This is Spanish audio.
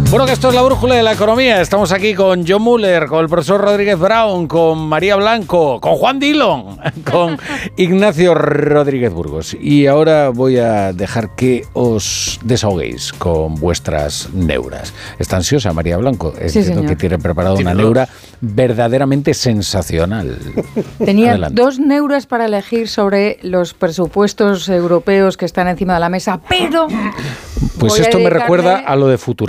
Bueno, que esto es la brújula de la economía. Estamos aquí con John Muller, con el profesor Rodríguez Brown, con María Blanco, con Juan Dillon, con Ignacio Rodríguez Burgos. Y ahora voy a dejar que os desahoguéis con vuestras neuras. ¿Está ansiosa María Blanco? Entiendo que tiene preparado una neura verdaderamente sensacional. Tenía dos neuras para elegir sobre los presupuestos europeos que están encima de la mesa, pero... Pues esto me recuerda a lo de Futurama.